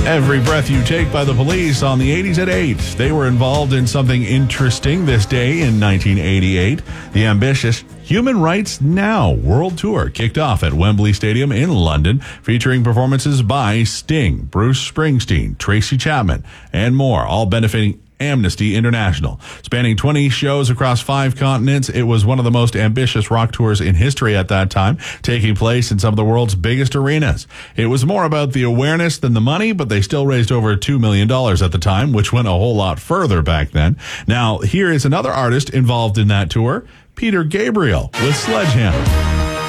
Every Breath You Take by the Police on the 80s at 8. They were involved in something interesting this day in 1988. The ambitious Human Rights Now World Tour kicked off at Wembley Stadium in London, featuring performances by Sting, Bruce Springsteen, Tracy Chapman, and more, all benefiting Amnesty International. Spanning 20 shows across 5 continents, it was one of the most ambitious rock tours in history at that time, taking place in some of the world's biggest arenas. It was more about the awareness than the money, but they still raised over $2 million at the time, which went a whole lot further back then. Now, here is another artist involved in that tour, Peter Gabriel with Sledgehammer.